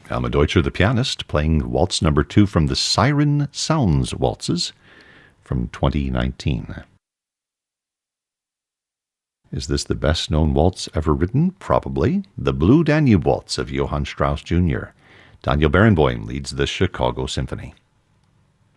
Alma Deutscher, the pianist, playing Waltz Number 2 from the Siren Sounds Waltzes from 2019. Is this the best-known waltz ever written? Probably. The Blue Danube Waltz of Johann Strauss Jr. Daniel Barenboim leads the Chicago Symphony.